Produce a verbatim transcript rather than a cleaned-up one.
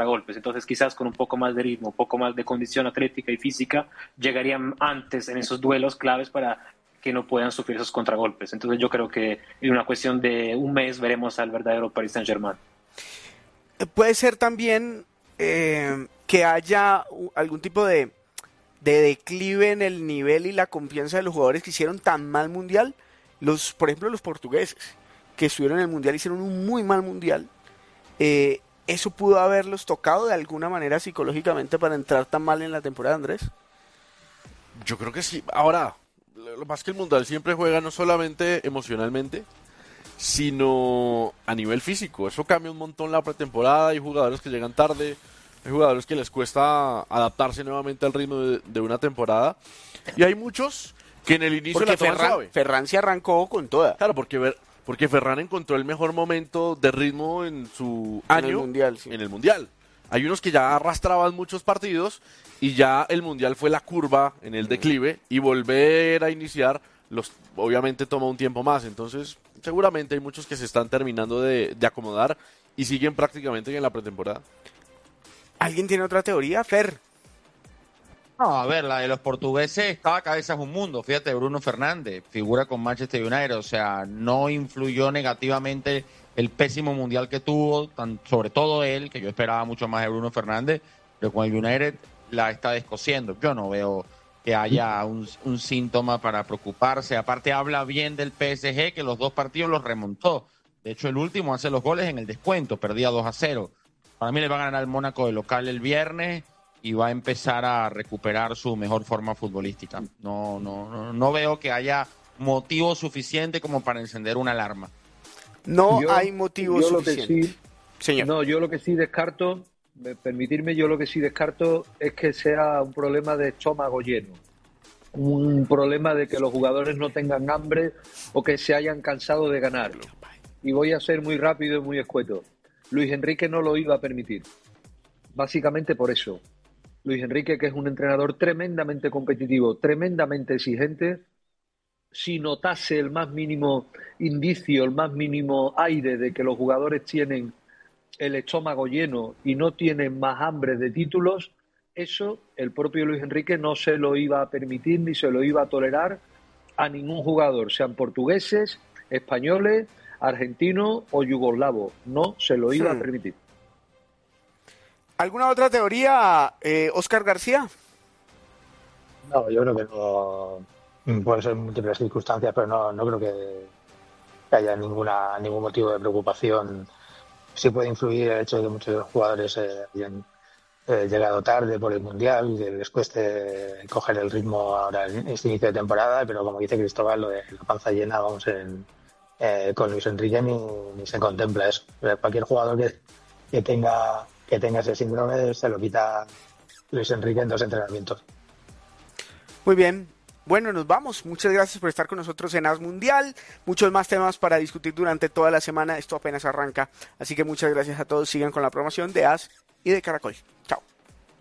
contragolpes. Entonces quizás con un poco más de ritmo, un poco más de condición atlética y física, llegarían antes en esos duelos claves para que no puedan sufrir esos contragolpes. Entonces yo creo que en una cuestión de un mes veremos al verdadero Paris Saint-Germain. Puede ser también eh, que haya algún tipo de, de declive en el nivel y la confianza de los jugadores que hicieron tan mal mundial. Los, por ejemplo, los portugueses, que estuvieron en el mundial, hicieron un muy mal mundial. Eh, ¿Eso pudo haberlos tocado de alguna manera psicológicamente para entrar tan mal en la temporada, Andrés? Yo creo que sí. Ahora, lo más que el mundial siempre juega no solamente emocionalmente, sino a nivel físico. Eso cambia un montón la pretemporada. Hay jugadores que llegan tarde, hay jugadores que les cuesta adaptarse nuevamente al ritmo de, de una temporada, y hay muchos que en el inicio porque la toman Ferran, suave. Ferran se arrancó con toda. Claro, porque ver, porque Ferran encontró el mejor momento de ritmo en su En año el mundial, sí. en el mundial. Hay unos que ya arrastraban muchos partidos y ya el mundial fue la curva en el declive, y volver a iniciar los obviamente toma un tiempo más. Entonces seguramente hay muchos que se están terminando de, de acomodar y siguen prácticamente en la pretemporada. ¿Alguien tiene otra teoría, Fer? No, a ver, la de los portugueses, cada cabeza es un mundo. Fíjate, Bruno Fernández, figura con Manchester United, o sea, no influyó negativamente el pésimo mundial que tuvo, tan, sobre todo él, que yo esperaba mucho más de Bruno Fernández, pero con el United la está descosiendo. Yo no veo que haya un, un síntoma para preocuparse. Aparte, habla bien del P S G, que los dos partidos los remontó. De hecho, el último hace los goles en el descuento, perdía dos a cero. Para mí le va a ganar el Mónaco de local el viernes y va a empezar a recuperar su mejor forma futbolística. No, no, no, no veo que haya motivo suficiente como para encender una alarma. No yo, hay motivo yo suficiente. Lo que sí, Señor. No, yo lo que sí descarto, permitirme, yo lo que sí descarto es que sea un problema de estómago lleno. Un problema de que los jugadores no tengan hambre o que se hayan cansado de ganar. Y voy a ser muy rápido y muy escueto. Luis Enrique no lo iba a permitir. Básicamente por eso. Luis Enrique, que es un entrenador tremendamente competitivo, tremendamente exigente, si notase el más mínimo indicio, el más mínimo aire de que los jugadores tienen el estómago lleno y no tienen más hambre de títulos, eso el propio Luis Enrique no se lo iba a permitir ni se lo iba a tolerar a ningún jugador, sean portugueses, españoles, argentinos o yugoslavos. No se lo iba hmm. a permitir. ¿Alguna otra teoría, eh, Óscar García? No, yo creo que no. Puede ser múltiples circunstancias, pero no, no creo que haya ninguna ningún motivo de preocupación. Sí puede influir el hecho de que muchos de los jugadores eh, hayan eh, llegado tarde por el Mundial, que les cueste coger el ritmo ahora en este inicio de temporada, pero como dice Cristóbal, lo de la panza llena, vamos, en, eh, con Luis Enrique ni, ni se contempla eso. Cualquier jugador que, que tenga que tenga ese síndrome se lo quita Luis Enrique en dos entrenamientos. Muy bien. Bueno, nos vamos. Muchas gracias por estar con nosotros en As Mundial. Muchos más temas para discutir durante toda la semana. Esto apenas arranca. Así que muchas gracias a todos. Sigan con la programación de As y de Caracol. Chao.